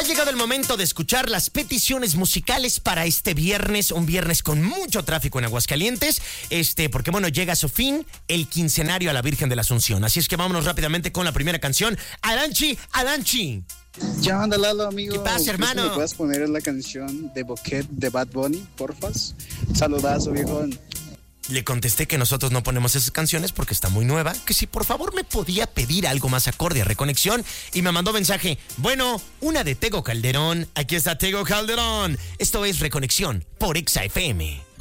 Ha llegado el momento de escuchar las peticiones musicales para este viernes, un viernes con mucho tráfico en Aguascalientes, porque bueno, llega a su fin el quincenario a la Virgen de la Asunción. Así es que vámonos rápidamente con la primera canción. Adanchi. ¿Qué onda, Lalo, amigo? ¿Qué pasa, hermano? ¿Me puedes poner la canción de Bouquet de Bad Bunny, porfas? Saludazo, viejón. Le contesté que nosotros no ponemos esas canciones porque está muy nueva, que si por favor me podía pedir algo más acorde a Reconexión, y me mandó mensaje, bueno, una de Tego Calderón. Aquí está Tego Calderón. Esto es Reconexión por Exa FM.